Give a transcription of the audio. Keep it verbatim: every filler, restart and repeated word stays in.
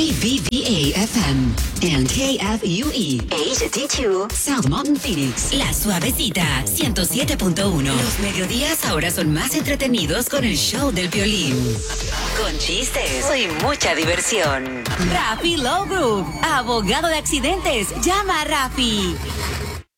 V V A F M and K F U E H D two South Mountain Phoenix. La Suavecita ciento siete punto uno. Los mediodías ahora son más entretenidos con el show del Piolín. Con chistes y mucha diversión. Rafi Low Group, abogado de accidentes. Llama a Rafi.